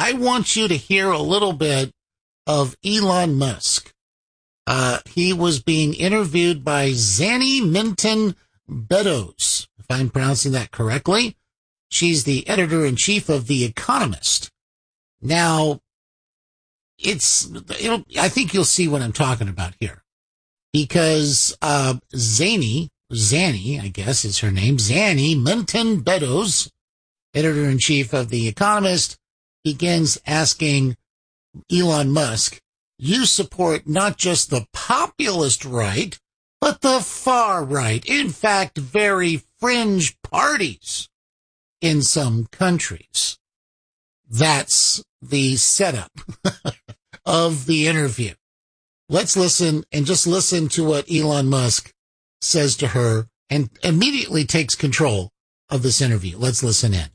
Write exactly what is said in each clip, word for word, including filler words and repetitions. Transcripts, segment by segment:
I want you to hear a little bit of Elon Musk. Uh, he was being interviewed by Zanny Minton Beddoes, if I'm pronouncing that correctly. She's the editor-in-chief of The Economist. Now, it's, it'll, I think you'll see what I'm talking about here. Because, uh, Zanny, Zanny, I guess is her name, Zanny Minton Beddoes, editor-in-chief of The Economist, begins asking Elon Musk, you support not just the populist right, but the far right. In fact, very fringe parties in some countries. That's the setup of the interview. Let's listen and just listen to what Elon Musk says to her and immediately takes control of this interview. Let's listen in.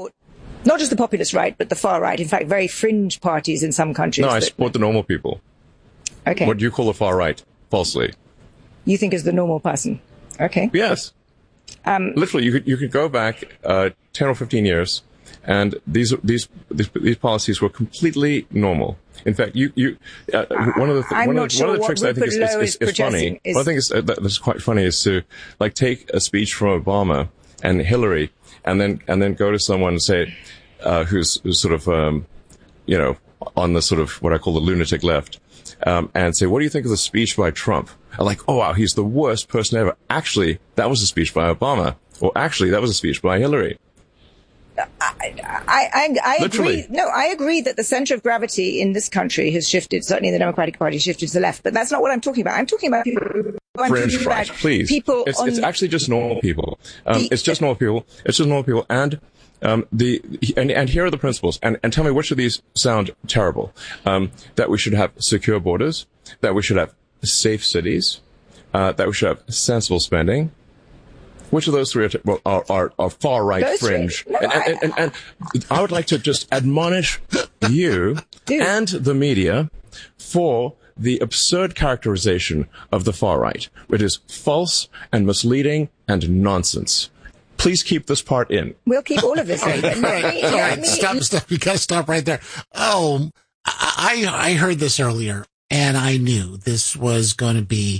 Not just the populist right, but the far right. In fact, very fringe parties in some countries. No, I that, support the normal people. Okay. What do you call the far right? Falsely. You think is the normal person. Okay. Yes. Um, Literally, you could you could go back uh, ten or fifteen years, and these these these, these policies were completely normal. In fact, you you uh, one of the th- one, of, sure one of the tricks that I think is, is, is, is funny. Is... One thing is uh, that, that's quite funny is to like take a speech from Obama and Hillary, and then and then go to someone and say uh, who's, who's sort of um, you know on the sort of what I call the lunatic left. Um, and say, what do you think of the speech by Trump? I'm like, oh, wow, he's the worst person ever. Actually, that was a speech by Obama. Or actually, that was a speech by Hillary. I, I, I, I agree. No, I agree that the center of gravity in this country has shifted. Certainly, the Democratic Party shifted to the left. But that's not what I'm talking about. I'm talking about people. I'm Fringe talking right, about please. People it's, on, it's actually just normal people. Um, the, it's just normal people. It's just normal people. And um, the and, and here are the principles. And, and tell me which of these sound terrible. Um, that we should have secure borders. That we should have safe cities. Uh, that we should have sensible spending. Which of those three are, well, are, are, are far right those fringe? No, and, and, and, and I would like to just admonish you Dude. and the media for the absurd characterization of the far right. It is false and misleading and nonsense. Please keep this part in. We'll keep all of this in. all right, all right. Stop, stop. You gotta stop right there. Oh, I, I heard this earlier and I knew this was going to be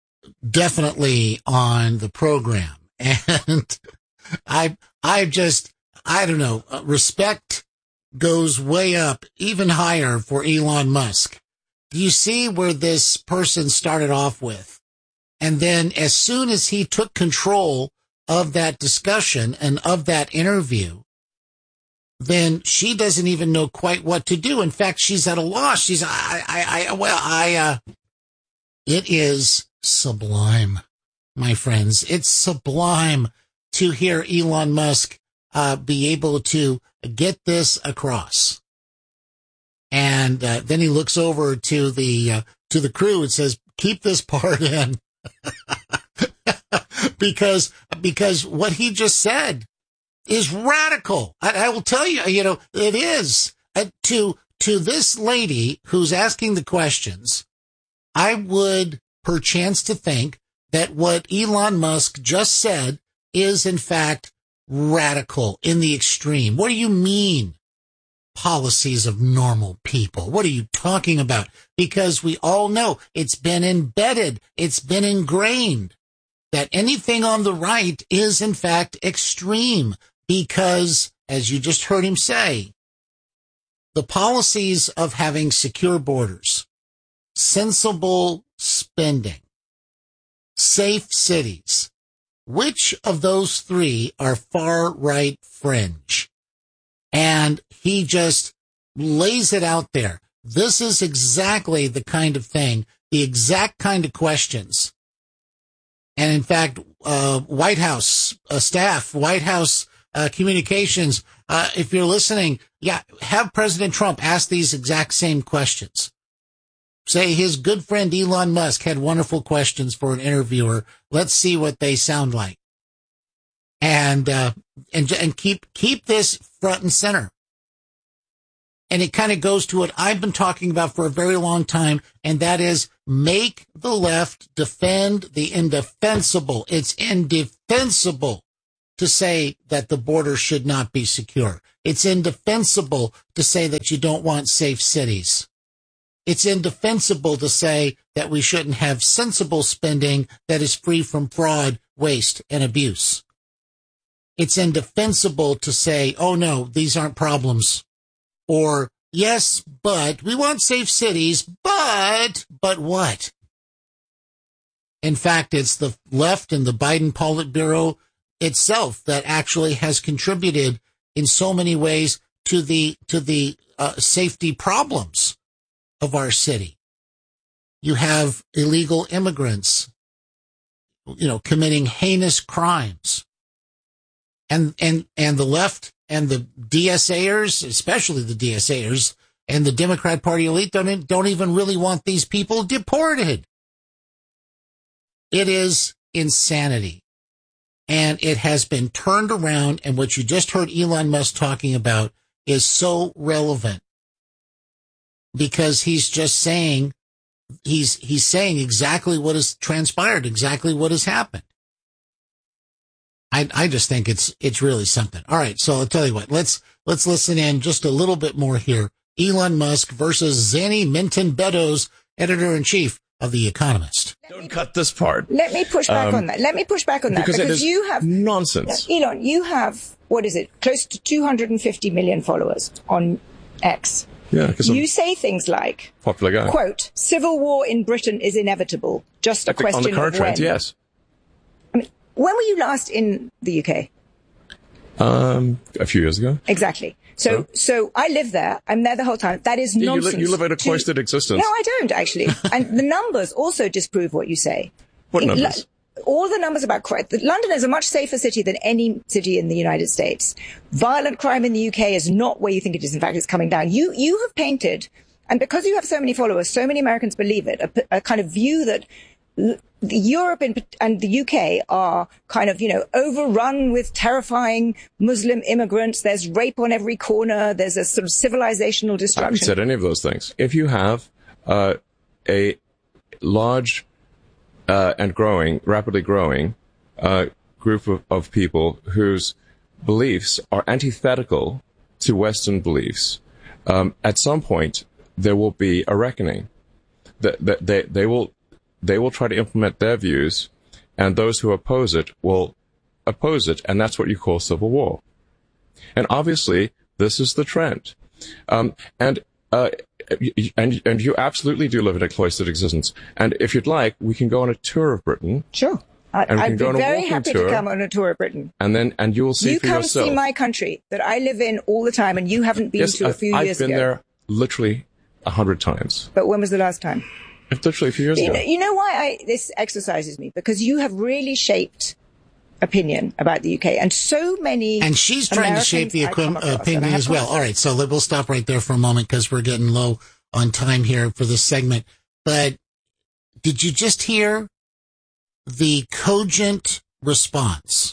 definitely on the program. And I, I just, I don't know, respect goes way up, even higher for Elon Musk. Do you see where this person started off with? And then as soon as he took control of that discussion and of that interview, then she doesn't even know quite what to do. In fact, she's at a loss. She's, I, I, I well, I, uh, it is sublime, my friends. It's sublime to hear Elon Musk, uh, be able to get this across. And, uh, then he looks over to the, uh, to the crew and says, keep this part in. because, because what he just said is radical. I, I will tell you, you know, it is uh, to, to this lady who's asking the questions. I would perchance to think that what Elon Musk just said is in fact radical in the extreme. What do you mean? Policies of normal people. What are you talking about? Because we all know it's been embedded. It's been ingrained that anything on the right is in fact extreme because, as you just heard him say, the policies of having secure borders, sensible spending, safe cities, which of those three are far right fringe? And he just lays it out there. This is exactly the kind of thing, the exact kind of questions. And in fact, uh, White House uh, staff, White House uh, communications, uh, if you're listening, yeah, have President Trump ask these exact same questions. Say his good friend Elon Musk had wonderful questions for an interviewer. Let's see what they sound like. And, uh, and, and keep, keep this front and center. And it kind of goes to what I've been talking about for a very long time, and that is make the left defend the indefensible. It's indefensible to say that the border should not be secure. It's indefensible to say that you don't want safe cities. It's indefensible to say that we shouldn't have sensible spending that is free from fraud, waste, and abuse. It's indefensible to say, oh no, these aren't problems. Or, yes, but we want safe cities, but, but what? In fact, it's the left and the Biden Politburo itself that actually has contributed in so many ways to the, to the uh, safety problems of our city. You have illegal immigrants, you know, committing heinous crimes. And, and, and the left and the DSAers, especially the DSAers and the Democrat Party elite don't, don't even really want these people deported. It is insanity. And it has been turned around. And what you just heard Elon Musk talking about is so relevant because he's just saying, he's, he's saying exactly what has transpired, exactly what has happened. I, I just think it's, it's really something. All right. So I'll tell you what, let's, let's listen in just a little bit more here. Elon Musk versus Zanny Minton Beddoes, editor-in-chief of The Economist. Don't cut this part. Let me push back um, on that. Let me push back on that because, because you have nonsense. Elon, you have, what is it? Close to two hundred fifty million followers on X. Yeah, because you say things like, popular guy. Quote, civil war in Britain is inevitable. Just a question on the current of when. Trend, yes. I mean, when were you last in the U K? Um, a few years ago. Exactly. So, so, so I live there. I'm there the whole time. That is yeah, nonsense. You, li- you live in a cloistered to, existence. No, I don't actually. And the numbers also disprove what you say. What numbers? It, all the numbers about crime. London is a much safer city than any city in the United States. Violent crime in the U K is not where you think it is. In fact, it's coming down. You, you have painted, and because you have so many followers, so many Americans believe it, a, a kind of view that Europe and the U K are kind of, you know, overrun with terrifying Muslim immigrants. There's rape on every corner. There's a sort of civilizational destruction. I haven't said any of those things. If you have uh, a large uh, and growing, rapidly growing uh, group of, of people whose beliefs are antithetical to Western beliefs, um, at some point there will be a reckoning. That, that they, they will. They will try to implement their views, and those who oppose it will oppose it, and that's what you call civil war. And obviously, this is the trend. Um, and, uh, and, and you absolutely do live in a cloistered existence. And if you'd like, we can go on a tour of Britain. Sure. I'd, I'd be very happy tour, to come on a tour of Britain. And then, and you will see you for yourself. You come see my country that I live in all the time, and you haven't been yes, to a I've, few I've years ago. I've been there literally a hundred times. But when was the last time? Literally a few years you ago. Know, you know why I, this exercises me? Because you have really shaped opinion about the U K, and so many. And she's trying Americans to shape the equi- across, opinion as well. All right, so we'll stop right there for a moment because we're getting low on time here for this segment. But did you just hear the cogent response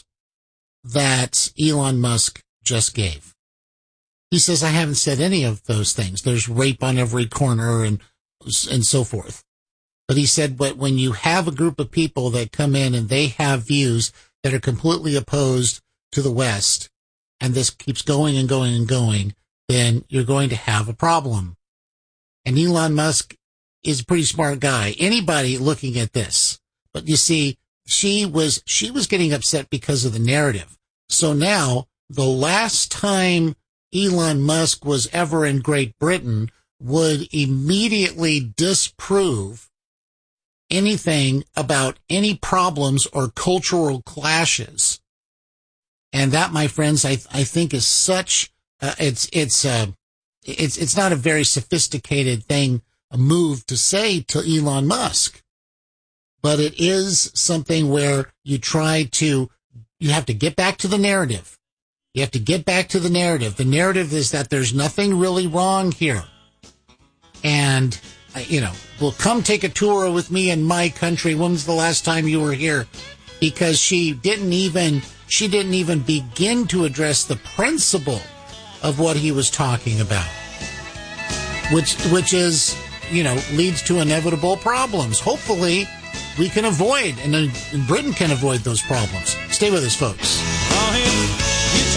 that Elon Musk just gave? He says, I haven't said any of those things. There's rape on every corner and and so forth. But he said, but when you have a group of people that come in and they have views that are completely opposed to the West, and this keeps going and going and going, then you're going to have a problem. And Elon Musk is a pretty smart guy. Anybody looking at this. But you see, she was, she was getting upset because of the narrative. So now, the last time Elon Musk was ever in Great Britain would immediately disprove anything about any problems or cultural clashes. And that, my friends, I, I think is such, uh, it's, it's, uh, it's, it's not a very sophisticated thing, a move to say to Elon Musk, but it is something where you try to, you have to get back to the narrative. You have to get back to the narrative. The narrative is that there's nothing really wrong here. And, you know, well, come take a tour with me in my country. When was the last time you were here? Because she didn't even, she didn't even begin to address the principle of what he was talking about, which, which is, you know, leads to inevitable problems. Hopefully we can avoid, and then Britain can avoid those problems. Stay with us, folks.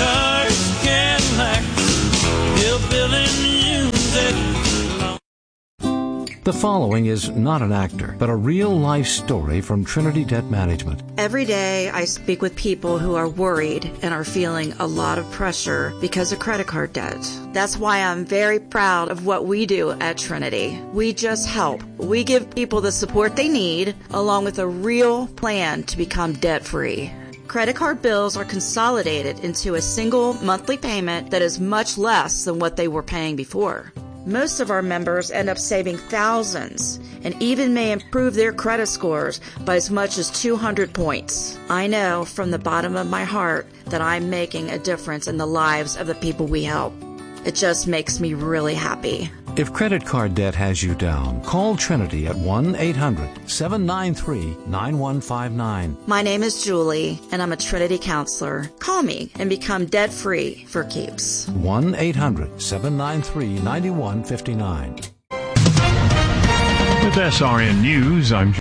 cars, Cadillac, hillbilly music. The following is not an actor, but a real-life story from Trinity Debt Management. Every day I speak with people who are worried and are feeling a lot of pressure because of credit card debt. That's why I'm very proud of what we do at Trinity. We just help. We give people the support they need, along with a real plan to become debt-free. Credit card bills are consolidated into a single monthly payment that is much less than what they were paying before. Most of our members end up saving thousands and even may improve their credit scores by as much as two hundred points. I know from the bottom of my heart that I'm making a difference in the lives of the people we help. It just makes me really happy. If credit card debt has you down, call Trinity at one eight hundred seven nine three nine one five nine. My name is Julie, and I'm a Trinity counselor. Call me and become debt-free for keeps. one eight hundred seven nine three nine one five nine. With S R N News, I'm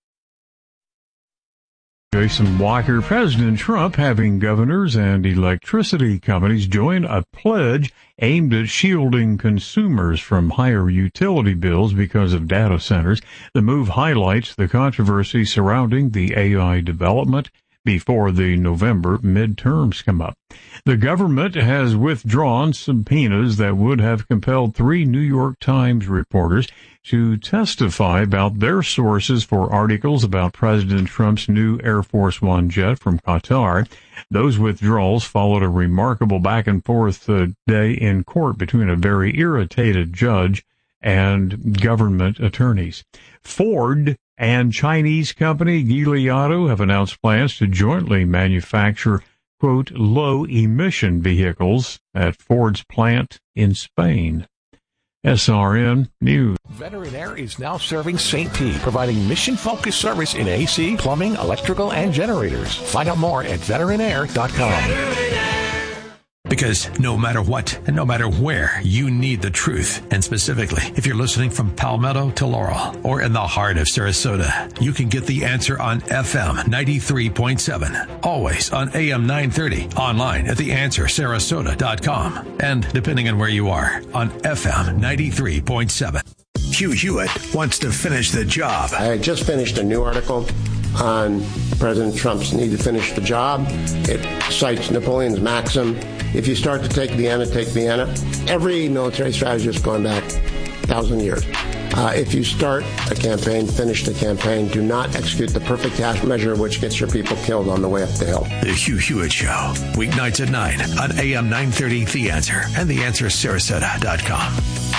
Jason Walker. President Trump having governors and electricity companies join a pledge aimed at shielding consumers from higher utility bills because of data centers. The move highlights the controversy surrounding the A I development before the November midterms come up. The government has withdrawn subpoenas that would have compelled three New York Times reporters to testify about their sources for articles about President Trump's new Air Force One jet from Qatar. Those withdrawals followed a remarkable back and forth uh, day in court between a very irritated judge and government attorneys. Ford and Chinese company Geely Auto have announced plans to jointly manufacture, quote, low-emission vehicles at Ford's plant in Spain. S R N News. Veteran Air is now serving Saint P, providing mission-focused service in A C, plumbing, electrical, and generators. Find out more at veteran air dot com. Because no matter what and no matter where, you need the truth. And specifically, if you're listening from Palmetto to Laurel or in the heart of Sarasota, you can get the answer on F M ninety-three point seven. Always on A M nine thirty. Online at the answer sarasota dot com. And depending on where you are, on F M ninety-three point seven. Hugh Hewitt wants to finish the job. I just finished a new article on President Trump's need to finish the job. It cites Napoleon's maxim, if you start to take Vienna, take Vienna. Every military strategist going back a thousand years. Uh, if you start a campaign, finish the campaign. Do not execute the perfect cash measure, which gets your people killed on the way up the hill. The Hugh Hewitt Show, weeknights at nine on A M nine thirty, The Answer, and the answer sarasota dot com.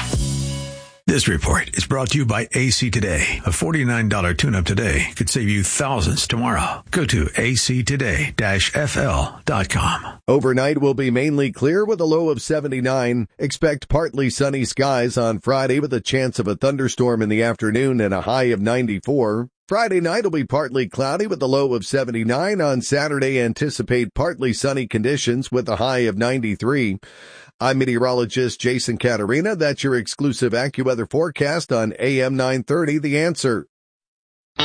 This report is brought to you by A C Today. A forty-nine dollars tune-up today could save you thousands tomorrow. Go to A C today dash F L dot com. Overnight will be mainly clear with a low of seventy-nine. Expect partly sunny skies on Friday with a chance of a thunderstorm in the afternoon and a high of ninety-four. Friday night will be partly cloudy with a low of seventy-nine. On Saturday, anticipate partly sunny conditions with a high of ninety-three. I'm meteorologist Jason Caterina. That's your exclusive AccuWeather forecast on A M nine thirty, The Answer.